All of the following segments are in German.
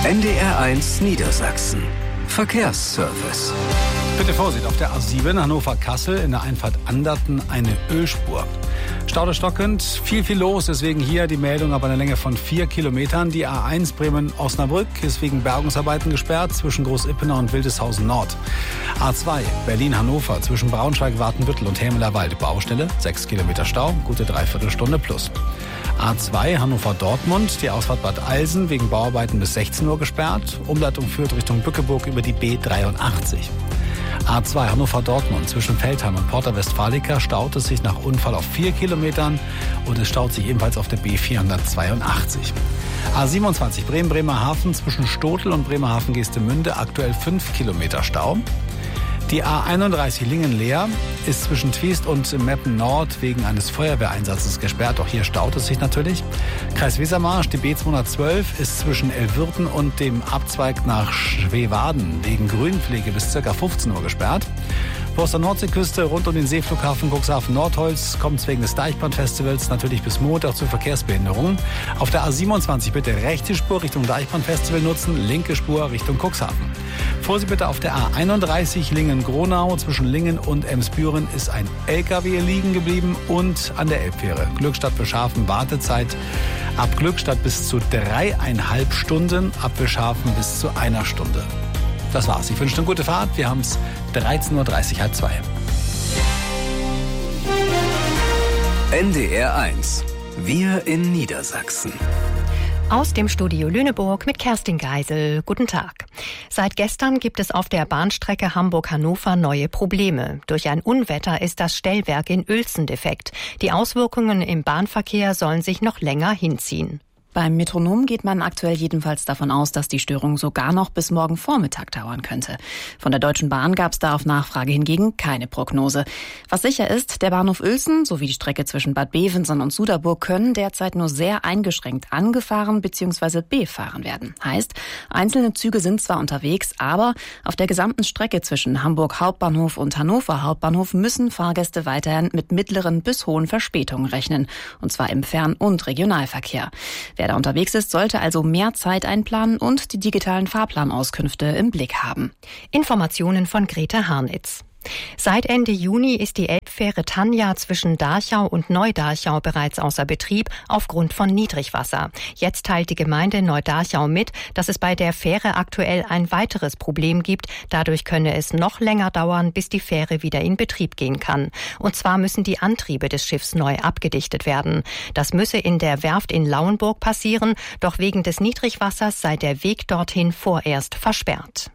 NDR1 Niedersachsen. Verkehrsservice. Bitte Vorsicht, auf der A7 Hannover-Kassel in der Einfahrt Anderten eine Ölspur. Stau stockend, viel los, deswegen hier die Meldung ab einer Länge von 4 Kilometern. Die A1 Bremen-Osnabrück ist wegen Bergungsarbeiten gesperrt zwischen Groß-Ippener und Wildeshausen Nord. A2 Berlin-Hannover zwischen Braunschweig-Wartenbüttel und Hämelerwald Baustelle, 6 Kilometer Stau, gute Dreiviertelstunde plus. A2 Hannover-Dortmund, die Ausfahrt Bad Alsen wegen Bauarbeiten bis 16 Uhr gesperrt. Umleitung führt Richtung Bückeburg über die B83. A2 Hannover-Dortmund zwischen Feldheim und Porta Westfalica staut es sich nach Unfall auf 4 Kilometern und es staut sich ebenfalls auf der B482. A27 Bremen-Bremerhaven zwischen Stotel und Bremerhaven-Geestemünde aktuell 5 Kilometer Stau. Die A31 Lingen-Leer ist zwischen Twiest und Meppen Nord wegen eines Feuerwehreinsatzes gesperrt. Auch hier staut es sich natürlich. Kreis Wesermarsch, die B212 ist zwischen Elwürden und dem Abzweig nach Schweewaden wegen Grünpflege bis ca. 15 Uhr gesperrt. Aus der Nordseeküste rund um den Seeflughafen Cuxhaven-Nordholz kommt es wegen des Deichbrandfestivals natürlich bis Montag zu Verkehrsbehinderungen. Auf der A27 bitte rechte Spur Richtung Deichbrandfestival nutzen, linke Spur Richtung Cuxhaven. Vorsicht bitte auf der A31 Lingen-Gronau zwischen Lingen und Emsbüren ist ein LKW liegen geblieben und an der Elbfähre. Glückstadt Bischhafen Wartezeit ab Glückstadt bis zu 3,5 Stunden, ab Bischhafen bis zu 1 Stunde. Das war's. Ich wünsche eine gute Fahrt. Wir haben es 13.30 Uhr, 13:30. NDR1. Wir in Niedersachsen. Aus dem Studio Lüneburg mit Kerstin Geisel. Guten Tag. Seit gestern gibt es auf der Bahnstrecke Hamburg-Hannover neue Probleme. Durch ein Unwetter ist das Stellwerk in Uelzen defekt. Die Auswirkungen im Bahnverkehr sollen sich noch länger hinziehen. Beim Metronom geht man aktuell jedenfalls davon aus, dass die Störung sogar noch bis morgen Vormittag dauern könnte. Von der Deutschen Bahn gab es da auf Nachfrage hingegen keine Prognose. Was sicher ist, der Bahnhof Uelzen sowie die Strecke zwischen Bad Bevensen und Suderburg können derzeit nur sehr eingeschränkt angefahren bzw. befahren werden. Heißt, einzelne Züge sind zwar unterwegs, aber auf der gesamten Strecke zwischen Hamburg Hauptbahnhof und Hannover Hauptbahnhof müssen Fahrgäste weiterhin mit mittleren bis hohen Verspätungen rechnen. Und zwar im Fern- und Regionalverkehr. Wer da unterwegs ist, sollte also mehr Zeit einplanen und die digitalen Fahrplanauskünfte im Blick haben. Informationen von Greta Harnitz. Seit Ende Juni ist die Elbfähre Tanja zwischen Darchau und Neudarchau bereits außer Betrieb aufgrund von Niedrigwasser. Jetzt teilt die Gemeinde Neudarchau mit, dass es bei der Fähre aktuell ein weiteres Problem gibt. Dadurch könne es noch länger dauern, bis die Fähre wieder in Betrieb gehen kann. Und zwar müssen die Antriebe des Schiffs neu abgedichtet werden. Das müsse in der Werft in Lauenburg passieren, doch wegen des Niedrigwassers sei der Weg dorthin vorerst versperrt.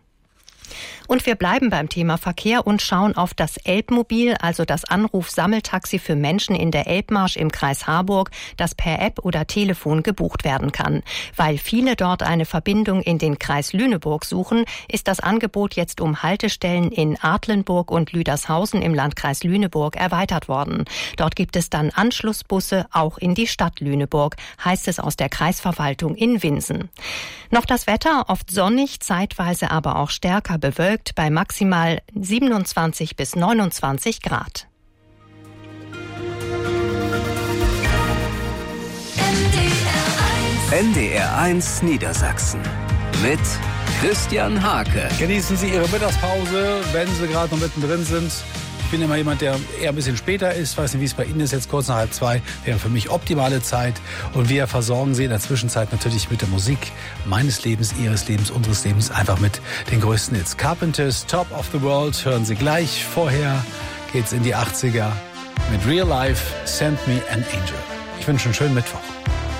Und wir bleiben beim Thema Verkehr und schauen auf das Elbmobil, also das Anruf-Sammeltaxi für Menschen in der Elbmarsch im Kreis Harburg, das per App oder Telefon gebucht werden kann. Weil viele dort eine Verbindung in den Kreis Lüneburg suchen, ist das Angebot jetzt um Haltestellen in Adlenburg und Lüdershausen im Landkreis Lüneburg erweitert worden. Dort gibt es dann Anschlussbusse auch in die Stadt Lüneburg, heißt es aus der Kreisverwaltung in Winsen. Noch das Wetter, oft sonnig, zeitweise aber auch stärker bewölkt bei maximal 27 bis 29 Grad. NDR1 Niedersachsen mit Christian Hake. Genießen Sie Ihre Mittagspause, wenn Sie gerade noch mittendrin sind. Ich bin immer jemand, der eher ein bisschen später ist. Ich weiß nicht, wie es bei Ihnen ist, jetzt kurz nach 1:30. Wäre für mich optimale Zeit. Und wir versorgen Sie in der Zwischenzeit natürlich mit der Musik meines Lebens, Ihres Lebens, unseres Lebens. Einfach mit den größten Hits. Carpenters, Top of the World, hören Sie gleich. Vorher geht's in die 80er mit Real Life, Send Me an Angel. Ich wünsche einen schönen Mittwoch.